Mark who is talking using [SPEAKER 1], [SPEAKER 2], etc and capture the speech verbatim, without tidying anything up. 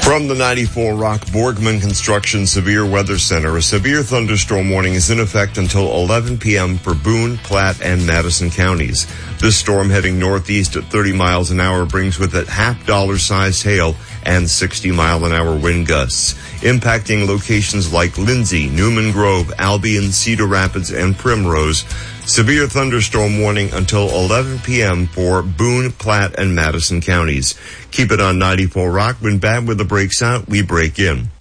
[SPEAKER 1] From the ninety-four Rock Borgman Construction Severe Weather Center, a severe thunderstorm warning is in effect until eleven p.m. for Boone, Platte, and Madison counties. This storm heading northeast at thirty miles an hour brings with it half-dollar-sized hail and sixty-mile-an-hour wind gusts, impacting locations like Lindsay, Newman Grove, Albion, Cedar Rapids, and Primrose. Severe thunderstorm warning until eleven p.m. for Boone, Platte, and Madison counties. Keep it on ninety-four Rock. When bad weather breaks out, we break in.